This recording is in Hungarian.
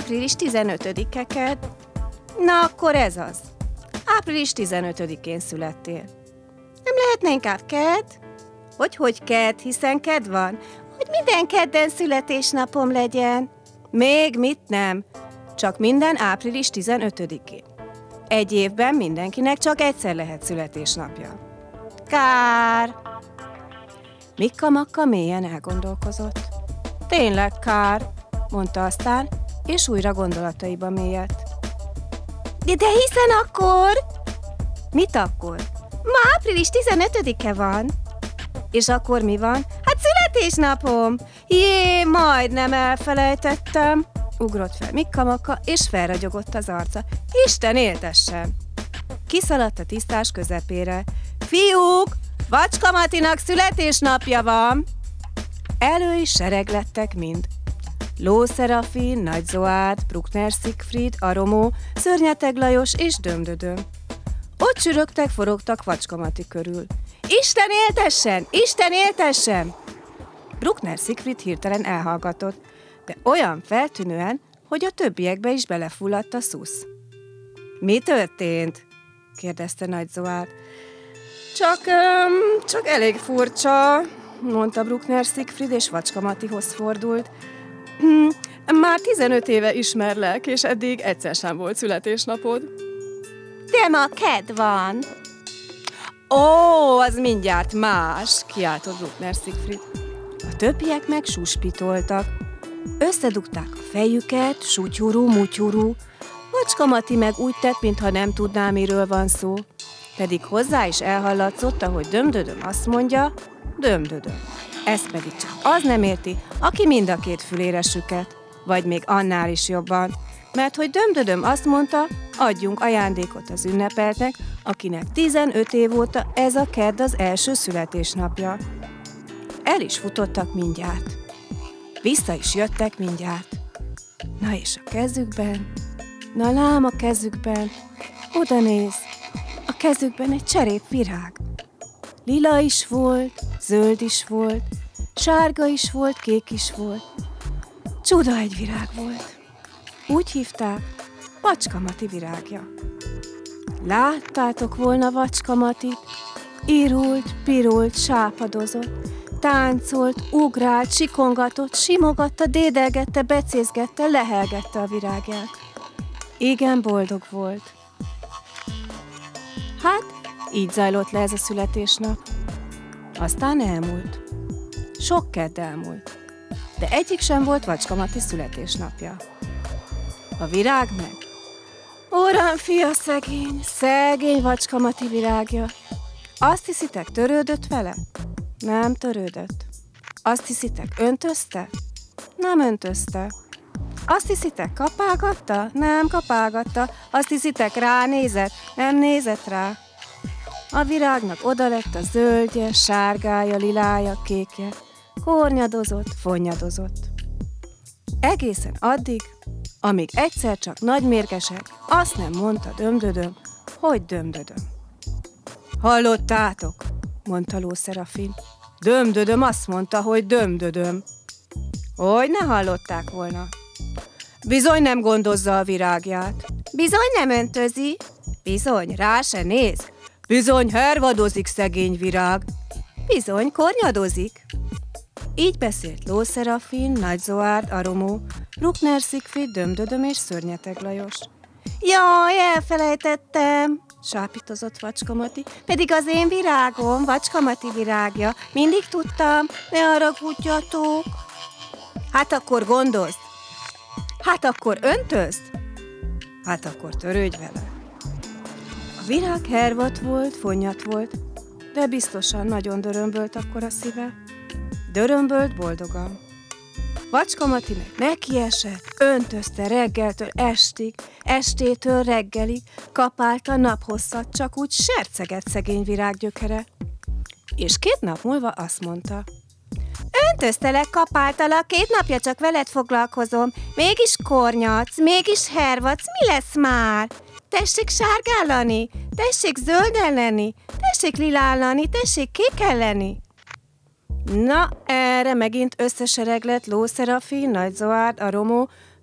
Április 15-e kedd. Na, akkor ez az. Április 15-én születtél. Nem lehetne inkább kedd? Hogy kedd, hiszen kedd van. Hogy minden kedden születésnapom legyen. Még mit nem. Csak minden április 15-én. Egy évben mindenkinek csak egyszer lehet születésnapja. Kár! Mikka-Makka mélyen elgondolkozott. Tényleg kár, mondta aztán, és újra gondolataiba mélyedt. De hiszen akkor... Mit akkor? Ma április 15-e van. És akkor mi van? Hát születésnapom! Jé, majdnem elfelejtettem. Ugrott fel Mikka-Makka, és felragyogott az arca. Isten éltessen! Kiszaladt a tisztás közepére. Fiúk, Vacska Matinak születésnapja van! Elő is sereglettek mind. Ló Szerafin, Nagy Zoárd, Bruckner Siegfried, Aromó, Szörnyeteg Lajos és Dömdödöm. Ott sürögtek, forogtak Vacska Mati körül. Isten éltessen! Isten éltessen! Bruckner Siegfried hirtelen elhallgatott, de olyan feltűnően, hogy a többiekbe is belefulladt a szusz. Mi történt? kérdezte Nagy Zoárd. Csak elég furcsa, mondta Bruckner Siegfried, és Vacska Matihoz fordult. Már 15 éve ismerlek, és eddig egyszer sem volt születésnapod. De ma kedd van. Ó, az mindjárt más, kiáltott Bruckner Siegfried. A többiek meg suspitoltak. Összedugták a fejüket, sutyurú, mutyurú. Vacska Mati meg úgy tett, mintha nem tudná, miről van szó. Pedig hozzá is elhallatszott, ahogy Dömdödöm azt mondja, Dömdödöm. Ezt pedig csak az nem érti, aki mind a két fülére süket. Vagy még annál is jobban. Mert hogy Dömdödöm azt mondta, adjunk ajándékot az ünnepeltnek, akinek 15 év óta ez a kedd az első születésnapja. El is futottak mindjárt. Vissza is jöttek mindjárt. Na és a kezükben, na lám a kezükben, oda néz, a kezükben egy cserépvirág. Lila is volt, zöld is volt, sárga is volt, kék is volt. Csuda egy virág volt. Úgy hívták, Vacska Mati virágja. Láttátok volna Vacska Matit? Irult, pirult, sápadozott, táncolt, ugrált, sikongatott, simogatta, dédelgette, becézgette, lehelgette a virágját. Igen boldog volt. Hát, így zajlott le ez a születésnap. Aztán elmúlt. Sok kedd elmúlt. De egyik sem volt Vacska Mati születésnapja. A virág meg. Uram, fia szegény, szegény Vacska Mati virágja. Azt hiszitek, törődött vele? Nem törődött. Azt hiszitek, öntözte? Nem öntözte. Azt hiszitek, kapálgatta? Nem kapálgatta. Azt hiszitek, ránézett? Nem nézett rá. A virágnak oda lett a zöldje, sárgája, lilája, kékje. Kornyadozott, fonnyadozott. Egészen addig, amíg egyszer csak nagymérgesek azt nem mondta Dömdödöm, hogy Dömdödöm. Hallottátok? Mondta Ló Szerafin. Dömdödöm azt mondta, hogy Dömdödöm. Hogy ne hallották volna? Bizony nem gondozza a virágját. Bizony nem öntözi. Bizony rá se néz. Bizony hervadozik szegény virág. Bizony kornyadozik. Így beszélt Ló Szerafin, Nagy Zoárd, Aromó, Bruckner Siegfried, Dömdödöm és Szörnyeteg Lajos. Jaj, elfelejtettem, sápítozott Vacska Mati. Pedig az én virágom, Vacska Mati virágja. Mindig tudtam, ne haragudjatok. Hát akkor gondozd. Hát akkor öntözd. Hát akkor törődj vele. A virág hervadt volt, fonnyat volt, de biztosan nagyon dörömbölt akkor a szíve. Dörömbölt boldogan. Vacska Mati meg nekiesett, öntözte reggeltől estig, estétől reggelig, kapálta naphosszat, csak úgy sercegett szegény virággyökere. És 2 nap múlva azt mondta: öntöztelek, kapáltalak, 2 napja csak veled foglalkozom, mégis kornyadsz, mégis hervadsz, mi lesz már? Tessék sárgállani, tessék zölden lenni, tessék lilállani, tessék kéken lenni. Na, erre megint összesereglett Ló Szerafin, Nagy Zoárd, Aromó,